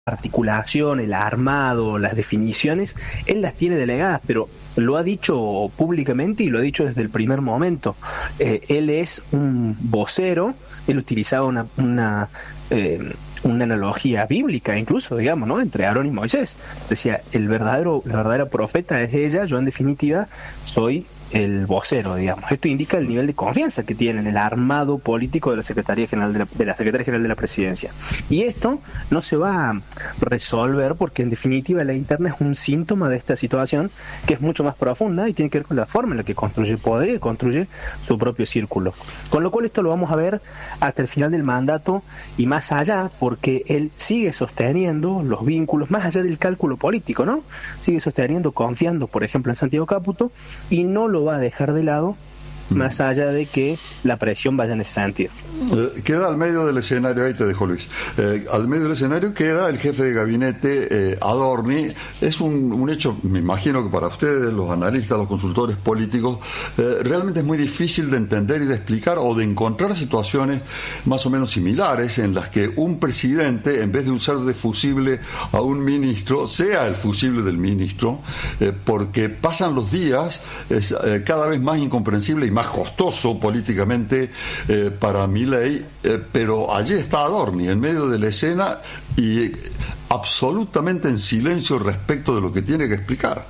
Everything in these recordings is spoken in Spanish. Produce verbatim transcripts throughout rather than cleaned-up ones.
articulación, el armado, las definiciones, él las tiene delegadas, pero lo ha dicho públicamente y lo ha dicho desde el primer momento. Eh, él es un vocero, él utilizaba una, una, eh, una analogía bíblica incluso, digamos, ¿no?, entre Aarón y Moisés. Decía, el verdadero, la verdadera profeta es ella, yo en definitiva soy el vocero, digamos. Esto indica el nivel de confianza que tiene en el armado político de la Secretaría General de la, de la Secretaría General de la Presidencia. Y esto no se va a resolver porque en definitiva la interna es un síntoma de esta situación que es mucho más profunda y tiene que ver con la forma en la que construye poder y construye su propio círculo. Con lo cual esto lo vamos a ver hasta el final del mandato y más allá, porque él sigue sosteniendo los vínculos, más allá del cálculo político, ¿no? Sigue sosteniendo, confiando, por ejemplo, en Santiago Caputo, y no lo va a dejar de lado más allá de que la presión vaya en ese sentido. Eh, queda al medio del escenario, ahí te dejo, Luis, eh, al medio del escenario queda el jefe de gabinete, eh, Adorni. Es un, un hecho, me imagino que para ustedes, los analistas, los consultores políticos, eh, realmente es muy difícil de entender y de explicar o de encontrar situaciones más o menos similares en las que un presidente, en vez de usar de fusible a un ministro, sea el fusible del ministro, eh, porque pasan los días, es eh, cada vez más incomprensible y más costoso políticamente eh, para Milei, eh, pero allí está Adorni en medio de la escena y absolutamente en silencio respecto de lo que tiene que explicar.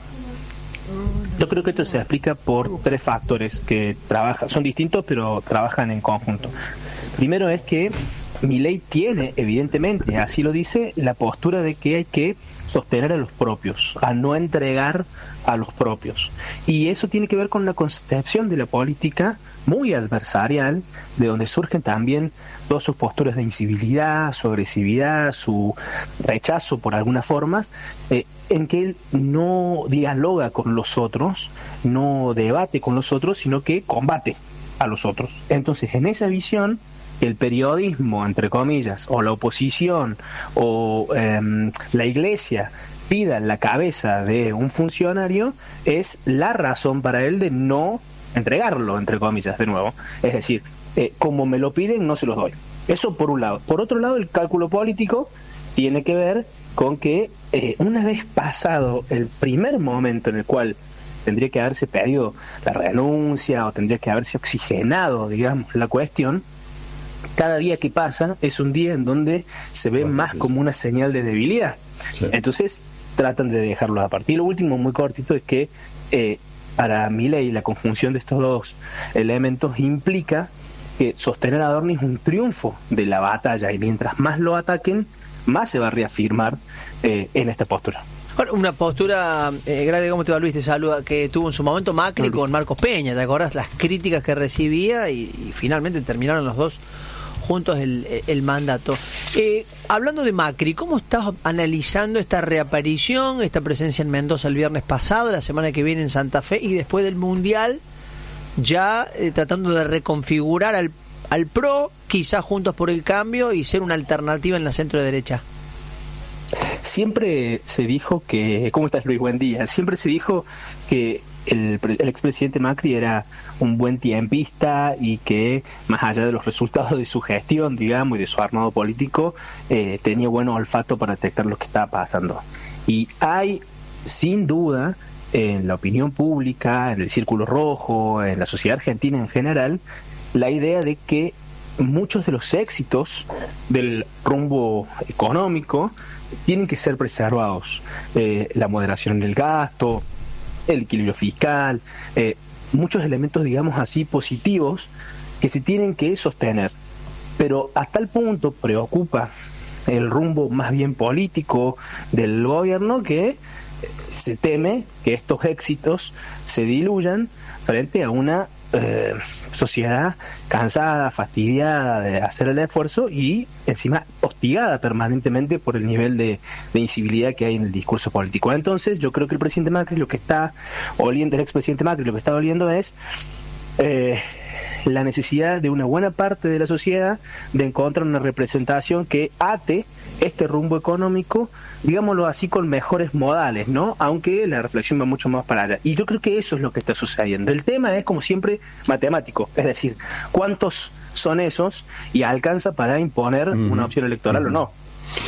Yo creo que esto se explica por tres factores que trabajan, son distintos pero trabajan en conjunto. Primero es que Milei tiene, evidentemente, así lo dice, la postura de que hay que sostener a los propios, a no entregar a los propios. Y eso tiene que ver con la concepción de la política muy adversarial, de donde surgen también todas sus posturas de incivilidad, su agresividad, su rechazo por algunas formas, eh, en que él no dialoga con los otros, no debate con los otros, sino que combate a los otros. Entonces, en esa visión, el periodismo, entre comillas, o la oposición, o eh, la iglesia pida la cabeza de un funcionario, es la razón para él de no entregarlo, entre comillas, de nuevo. Es decir, eh, como me lo piden, no se los doy. Eso por un lado. Por otro lado, el cálculo político tiene que ver con que eh, una vez pasado el primer momento en el cual tendría que haberse pedido la renuncia o tendría que haberse oxigenado, digamos, la cuestión, cada día que pasa es un día en donde se ve bueno, más sí. como una señal de debilidad. Sí. Entonces tratan de dejarlo aparte. Y lo último, muy cortito, es que eh, para Milei la conjunción de estos dos elementos implica que sostener a Adorni es un triunfo de la batalla, y mientras más lo ataquen, más se va a reafirmar eh, en esta postura. Bueno, una postura, eh, grave, ¿cómo te va, Luis? Te saluda, que tuvo en su momento Macri Luis. Con Marcos Peña, ¿te acordás? Las críticas que recibía y, y finalmente terminaron los dos juntos el, el mandato. Eh, hablando de Macri, ¿cómo estás analizando esta reaparición, esta presencia en Mendoza el viernes pasado, la semana que viene en Santa Fe y después del Mundial, ya eh, tratando de reconfigurar al, al P R O, quizás Juntos por el Cambio, y ser una alternativa en la centro derecha? Siempre se dijo que, ¿cómo estás, Luis? Buen día. Siempre se dijo que el, el expresidente Macri era un buen tiempista y que, más allá de los resultados de su gestión, digamos, y de su armado político, eh, tenía buen olfato para detectar lo que estaba pasando. Y hay, sin duda, en la opinión pública, en el Círculo Rojo, en la sociedad argentina en general, la idea de que muchos de los éxitos del rumbo económico tienen que ser preservados. Eh, la moderación del gasto, el equilibrio fiscal, eh, muchos elementos, digamos así, positivos que se tienen que sostener. Pero a tal punto preocupa el rumbo más bien político del gobierno que se teme que estos éxitos se diluyan frente a una Eh, sociedad cansada, fastidiada de hacer el esfuerzo y encima hostigada permanentemente por el nivel de, de incivilidad que hay en el discurso político. Entonces yo creo que el presidente Macri lo que está oliendo, el expresidente Macri lo que está oliendo es eh, la necesidad de una buena parte de la sociedad de encontrar una representación que ate este rumbo económico, digámoslo así, con mejores modales, ¿no? Aunque la reflexión va mucho más para allá. Y yo creo que eso es lo que está sucediendo. El tema es, como siempre, matemático, es decir, ¿cuántos son esos y alcanza para imponer uh-huh. una opción electoral uh-huh. o no?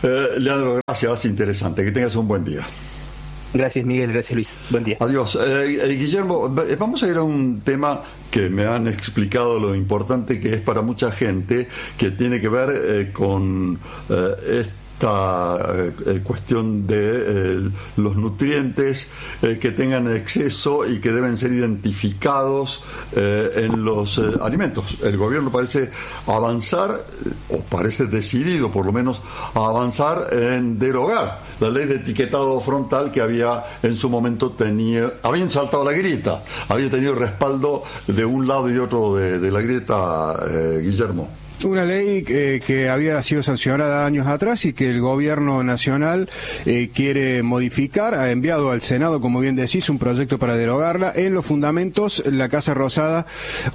Eh, Leandro, gracias, interesante. Que tengas un buen día. Gracias, Miguel. Gracias, Luis. Buen día. Adiós. Eh, eh, Guillermo, vamos a ir a un tema que me han explicado lo importante que es para mucha gente, que tiene que ver eh, con eh, esta eh, cuestión de eh, los nutrientes eh, que tengan exceso y que deben ser identificados eh, en los eh, alimentos. El gobierno parece avanzar, o parece decidido por lo menos a avanzar en derogar la ley de etiquetado frontal que había en su momento tenía, habían saltado la grieta, había tenido respaldo de un lado y de otro de, de la grieta, eh, Guillermo. Una ley eh, que había sido sancionada años atrás y que el gobierno nacional eh, quiere modificar. Ha enviado al Senado, como bien decís, un proyecto para derogarla. En los fundamentos, la Casa Rosada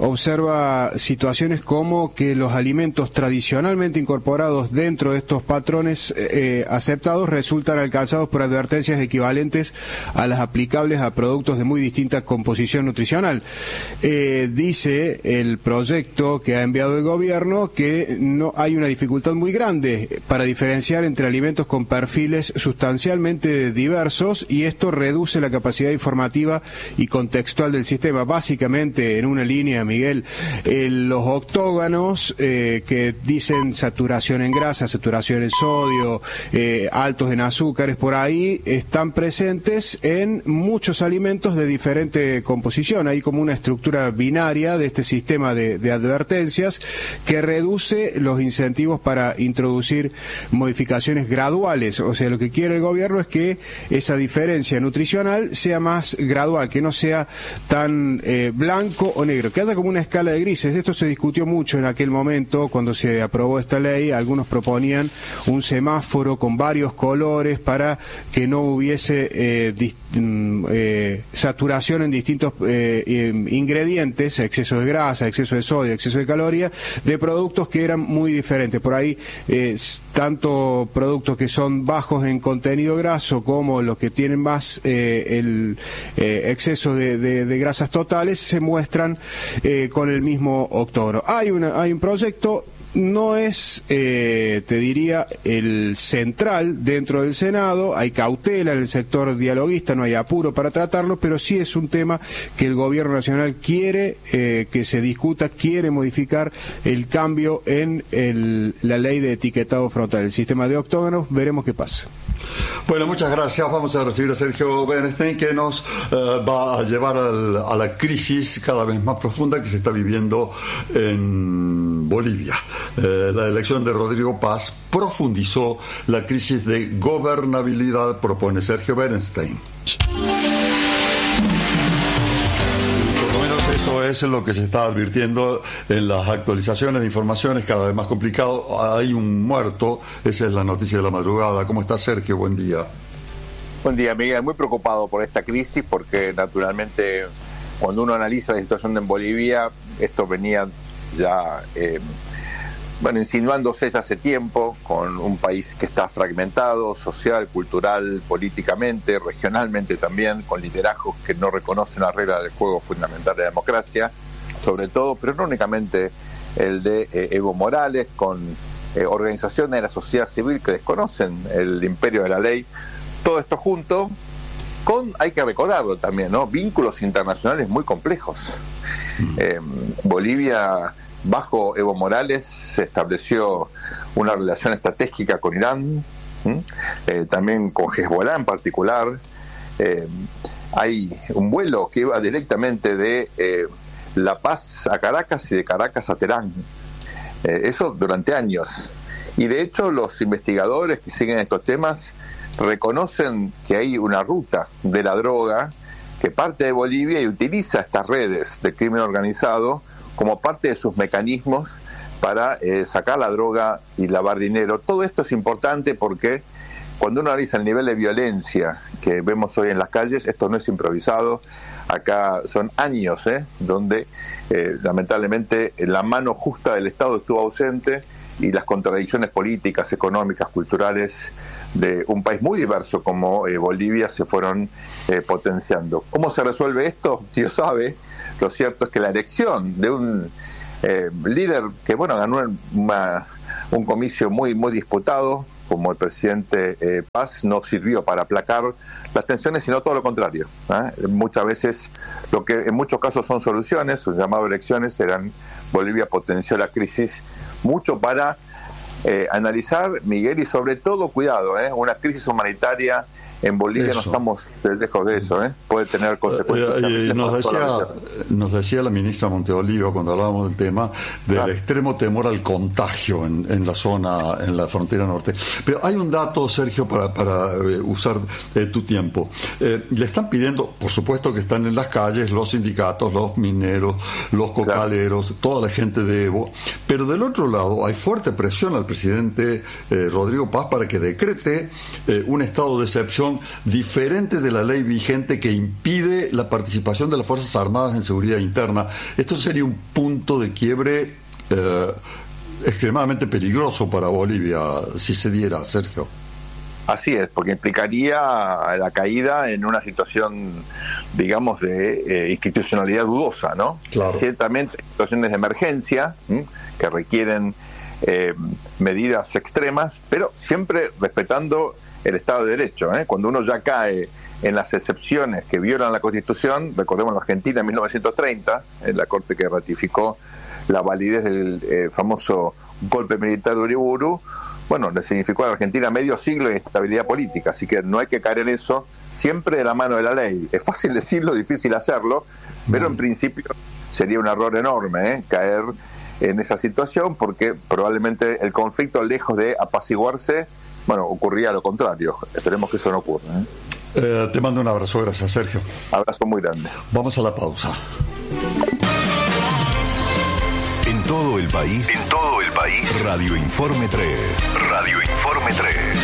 observa situaciones como que los alimentos tradicionalmente incorporados dentro de estos patrones eh, aceptados resultan alcanzados por advertencias equivalentes a las aplicables a productos de muy distinta composición nutricional. Eh, dice el proyecto que ha enviado el gobierno que no hay una dificultad muy grande para diferenciar entre alimentos con perfiles sustancialmente diversos, y esto reduce la capacidad informativa y contextual del sistema. Básicamente, en una línea, Miguel, eh, los octóganos eh, que dicen saturación en grasa, saturación en sodio, eh, altos en azúcares, por ahí están presentes en muchos alimentos de diferente composición. Hay como una estructura binaria de este sistema de, de advertencias que reduce los incentivos para introducir modificaciones graduales. O sea, lo que quiere el gobierno es que esa diferencia nutricional sea más gradual, que no sea tan eh, blanco o negro, que haya como una escala de grises. Esto se discutió mucho en aquel momento cuando se aprobó esta ley. Algunos proponían un semáforo con varios colores para que no hubiese eh, dist- eh, saturación en distintos eh, ingredientes, exceso de grasa, exceso de sodio, exceso de calorías, de productos que eran muy diferentes. Por ahí, eh, tanto productos que son bajos en contenido graso como los que tienen más eh, el eh, exceso de, de, de grasas totales se muestran eh, con el mismo octógono. Hay, una, hay un proyecto. No es, eh, te diría, el central dentro del Senado. Hay cautela en el sector dialoguista, no hay apuro para tratarlo, pero sí es un tema que el gobierno nacional quiere eh, que se discuta, quiere modificar el cambio en el, la ley de etiquetado frontal, el sistema de octógonos. Veremos qué pasa. Bueno, muchas gracias. Vamos a recibir a Sergio Bernstein, que nos eh, va a llevar al, a la crisis cada vez más profunda que se está viviendo en Bolivia. Eh, la elección de Rodrigo Paz profundizó la crisis de gobernabilidad, propone Sergio Bernstein. Eso es lo que se está advirtiendo en las actualizaciones de informaciones, cada vez más complicado. Hay un muerto, esa es la noticia de la madrugada. ¿Cómo está, Sergio? Buen día. Buen día, Miguel. Muy preocupado por esta crisis porque, naturalmente, cuando uno analiza la situación en Bolivia, esto venía ya eh, bueno, insinuándose ya hace tiempo, con un país que está fragmentado, social, cultural, políticamente, regionalmente también, con liderazgos que no reconocen la regla del juego fundamental de la democracia, sobre todo, pero no únicamente el de eh, Evo Morales, con eh, organizaciones de la sociedad civil que desconocen el imperio de la ley. Todo esto junto con, hay que recordarlo también, ¿no?, vínculos internacionales muy complejos. Eh, Bolivia, bajo Evo Morales, se estableció una relación estratégica con Irán, eh, también con Hezbollah en particular. Eh, hay un vuelo que iba directamente de eh, La Paz a Caracas y de Caracas a Teherán. Eh, eso durante años. Y de hecho los investigadores que siguen estos temas reconocen que hay una ruta de la droga que parte de Bolivia y utiliza estas redes de crimen organizado como parte de sus mecanismos para eh, sacar la droga y lavar dinero. Todo esto es importante porque cuando uno analiza el nivel de violencia que vemos hoy en las calles, esto no es improvisado. Acá son años ¿eh? donde eh, lamentablemente la mano justa del Estado estuvo ausente y las contradicciones políticas, económicas, culturales de un país muy diverso como eh, Bolivia se fueron eh, potenciando. ¿Cómo se resuelve esto? Dios sabe. Lo cierto es que la elección de un eh, líder que bueno ganó una, un comicio muy muy disputado, como el presidente eh, Paz no sirvió para aplacar las tensiones, sino todo lo contrario, ¿eh? Muchas veces, lo que en muchos casos son soluciones, sus llamadas elecciones eran, Bolivia potenció la crisis mucho para eh, analizar, Miguel, y sobre todo, cuidado, ¿eh? Una crisis humanitaria en Bolivia, eso. No estamos lejos de eso, ¿eh? Puede tener consecuencias. Eh, eh, nos, decía, nos decía la ministra Monteolivo, cuando hablábamos del tema, del claro. extremo temor al contagio en, en la zona, en la frontera norte. Pero hay un dato, Sergio, para, para eh, usar eh, tu tiempo. Eh, le están pidiendo, por supuesto que están en las calles los sindicatos, los mineros, los cocaleros, claro. toda la gente de Evo, pero del otro lado hay fuerte presión al presidente eh, Rodrigo Paz para que decrete eh, un estado de excepción diferente de la ley vigente que impide la participación de las Fuerzas Armadas en seguridad interna. Esto sería un punto de quiebre eh, extremadamente peligroso para Bolivia si se diera, Sergio. Así es, porque implicaría la caída en una situación, digamos, de eh, institucionalidad dudosa, ¿no? Claro. Ciertamente situaciones de emergencia ¿m? que requieren eh, medidas extremas, pero siempre respetando el Estado de Derecho, ¿eh? Cuando uno ya cae en las excepciones que violan la Constitución, recordemos la Argentina en mil novecientos treinta, en la Corte que ratificó la validez del eh, famoso golpe militar de Uriburu, bueno, le significó a la Argentina medio siglo de inestabilidad política, así que no hay que caer en eso, siempre de la mano de la ley. Es fácil decirlo, difícil hacerlo, pero en principio sería un error enorme, ¿eh? caer en esa situación, porque probablemente el conflicto, lejos de apaciguarse, bueno, ocurría lo contrario. Esperemos que eso no ocurra, ¿eh? Eh, te mando un abrazo, gracias, Sergio. Abrazo muy grande. Vamos a la pausa. En todo el país, en todo el país, Radio Informe tres. Radio Informe tres.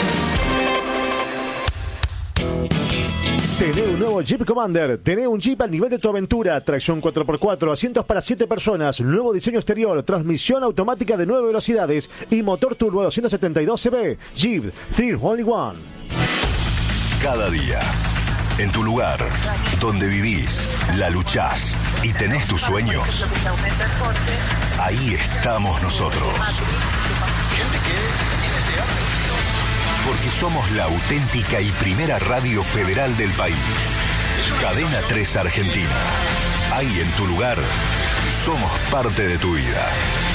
Tenés un nuevo Jeep Commander, tenés un Jeep al nivel de tu aventura, tracción cuatro por cuatro, asientos para siete personas, nuevo diseño exterior, transmisión automática de nueve velocidades y motor turbo doscientos setenta y dos C V. Jeep, Thrill Only One. Cada día, en tu lugar, donde vivís, la luchás y tenés tus sueños, ahí estamos nosotros. Porque somos la auténtica y primera radio federal del país. Cadena tres Argentina. Ahí en tu lugar, somos parte de tu vida.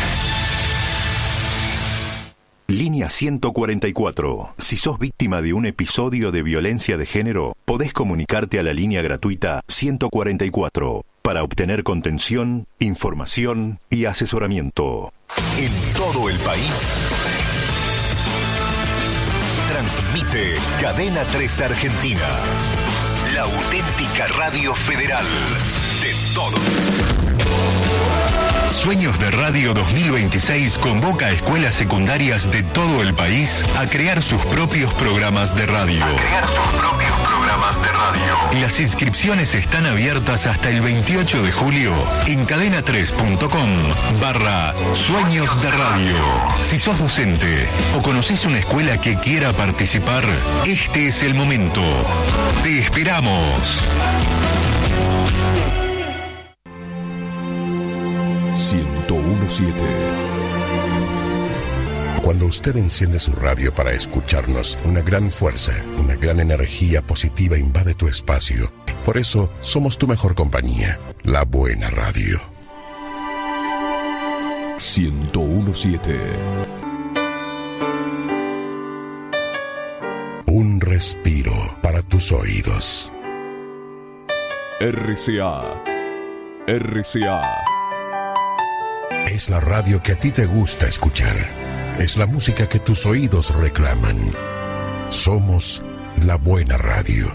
Línea ciento cuarenta y cuatro. Si sos víctima de un episodio de violencia de género, podés comunicarte a la línea gratuita ciento cuarenta y cuatro para obtener contención, información y asesoramiento. En todo el país, transmite Cadena tres Argentina, la auténtica radio federal de todos. Sueños de Radio dos mil veintiséis convoca a escuelas secundarias de todo el país a crear sus propios programas de radio. A crear sus propios programas de radio. Las inscripciones están abiertas hasta el veintiocho de julio en cadena tres punto com barra Sueños de Radio. Si sos docente o conocés una escuela que quiera participar, este es el momento. Te esperamos. ciento uno punto siete. Cuando usted enciende su radio para escucharnos, una gran fuerza, una gran energía positiva invade tu espacio. Por eso, somos tu mejor compañía, la buena radio. ciento uno punto siete. Un respiro para tus oídos. R C A. R C A. Es la radio que a ti te gusta escuchar. Es la música que tus oídos reclaman. Somos la buena radio.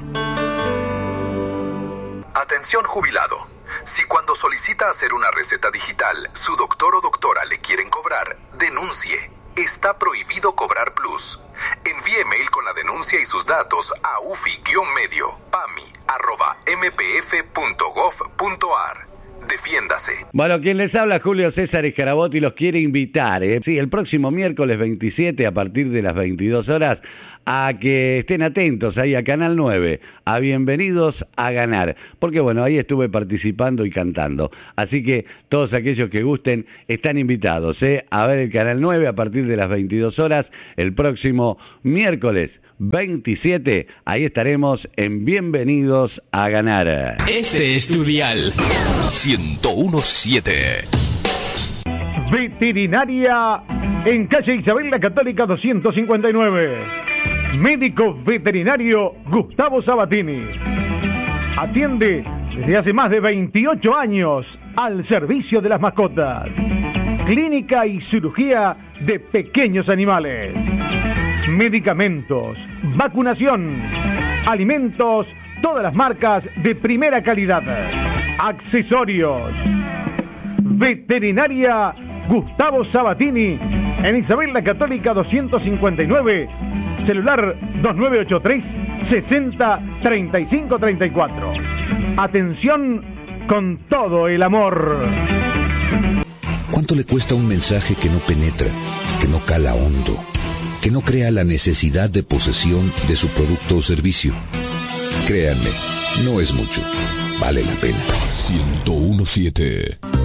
Atención jubilado. Si cuando solicita hacer una receta digital, su doctor o doctora le quieren cobrar, denuncie. Está prohibido cobrar plus. Envíe mail con la denuncia y sus datos a ufi-medio pami arroba mpf.gov.ar. Defiéndase. Bueno, quien les habla, Julio César Escarabotti, los quiere invitar, ¿eh? Sí, el próximo miércoles veintisiete, a partir de las veintidós horas, a que estén atentos ahí a Canal nueve, a Bienvenidos a Ganar, porque bueno, ahí estuve participando y cantando, así que todos aquellos que gusten están invitados ¿eh? a ver el Canal nueve a partir de las veintidós horas, el próximo miércoles veintisiete, ahí estaremos en Bienvenidos a Ganar. Este es tu dial ciento uno punto siete. Veterinaria en calle Isabel la Católica doscientos cincuenta y nueve. Médico veterinario Gustavo Sabatini. Atiende desde hace más de veintiocho años al servicio de las mascotas. Clínica y cirugía de pequeños animales. Medicamentos, vacunación, alimentos, todas las marcas de primera calidad. Accesorios. Veterinaria Gustavo Sabatini en Isabel la Católica doscientos cincuenta y nueve, celular dos nueve ocho tres, sesenta, treinta y cinco, treinta y cuatro. Atención con todo el amor. ¿Cuánto le cuesta un mensaje que no penetra, que no cala hondo, que no crea la necesidad de posesión de su producto o servicio? Créanme, no es mucho. Vale la pena. ciento uno punto siete.